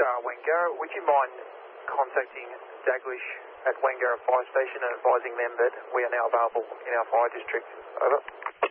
Wangara. Would you mind contacting Daglish at Wangara Fire Station and advising them that we are now available in our fire district? Over.